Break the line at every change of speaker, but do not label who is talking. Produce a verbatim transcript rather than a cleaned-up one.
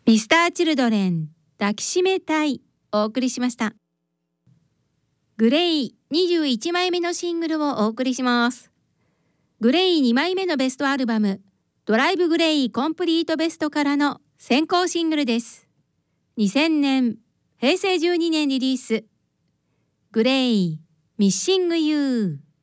ミスターチルドレン抱きしめたいお送りしました。グレイにじゅういちまいめのシングルをお送りします。グレイにまいめのベストアルバムドライブグレイコンプリートベストからの先行シングルです。にせんねんへいせいじゅうにねんリリース、グレイミッシングユー。